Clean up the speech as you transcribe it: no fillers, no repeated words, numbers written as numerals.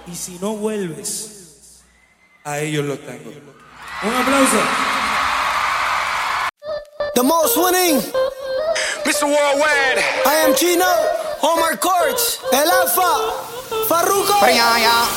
Y si no vuelves, a ellos los tengo. Un aplauso. The most winning, Mr. Worldwide. I am Chino, Omar Courts, El Alfa, Farruko.